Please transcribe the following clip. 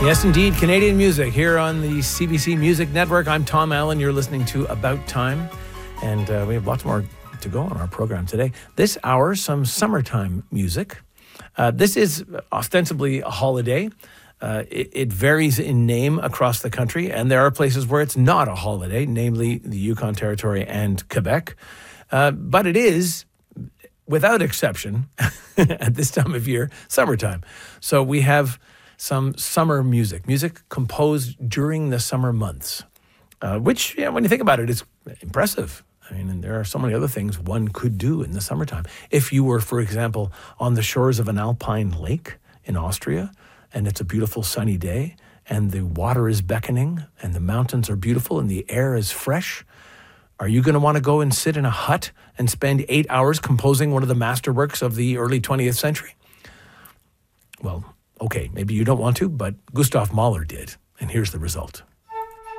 Yes, indeed. Canadian music here on the CBC Music Network. I'm Tom Allen. You're listening to About Time. And we have lots more to go on our program today. This hour, some summertime music. This is ostensibly a holiday. It varies in name across the country. And there are places where it's not a holiday, namely the Yukon Territory and Quebec. But it is, without exception, at this time of year, summertime. So we have some summer music composed during the summer months, which, when you think about it, is impressive. I mean, and there are so many other things one could do in the summertime. If you were, for example, on the shores of an alpine lake in Austria, and it's a beautiful sunny day, and the water is beckoning, and the mountains are beautiful, and the air is fresh, are you going to want to go and sit in a hut and spend 8 hours composing one of the masterworks of the early 20th century? Well, okay, maybe you don't want to, but Gustav Mahler did, and here's the result.